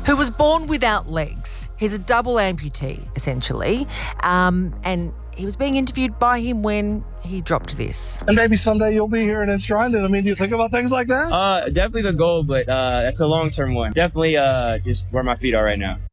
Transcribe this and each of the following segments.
who was born without legs. He's a double amputee, essentially, and he was being interviewed by him when he dropped this. And maybe someday you'll be here and enshrined it. I mean, do you think about things like that? Definitely the goal, but that's a long-term one. Definitely just where my feet are right now.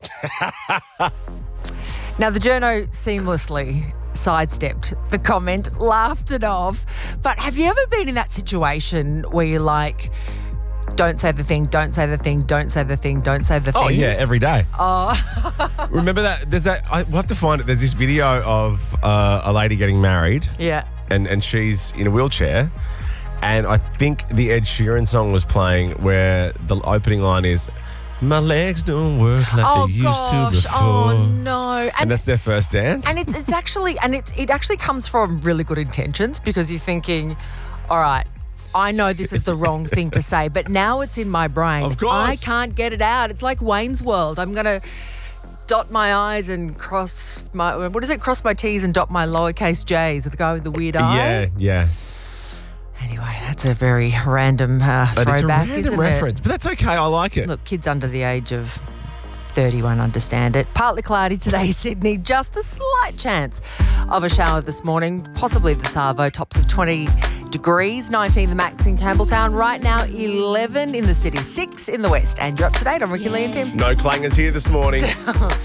Now, the journo seamlessly sidestepped the comment, laughed it off. But have you ever been in that situation where you're like, don't say the thing, don't say the thing, don't say the thing, don't say the thing? Oh, yeah, every day. Oh. Remember that? We'll have to find it. There's this video of a lady getting married. Yeah. And she's in a wheelchair. And I think the Ed Sheeran song was playing where the opening line is, my legs don't work like they used to before. Oh, no. And that's their first dance. And it actually comes from really good intentions, because you're thinking, all right, I know this is the wrong thing to say, but now it's in my brain. Of course. I can't get it out. It's like Wayne's World. I'm going to dot my I's and cross my T's and dot my lowercase J's, with the guy with the weird eye. Yeah. Anyway, that's a very random throwback, It's a random isn't reference, it? but that's okay. I like it. Look, kids under the age of 30 won't understand it. Partly cloudy today, Sydney. Just a slight chance of a shower this morning, possibly the Savo. Tops of 20 degrees, 19 the max in Campbelltown. Right now, 11 in the city, 6 in the west. And you're up to date on Ricky Lee and Tim. No clangers here this morning.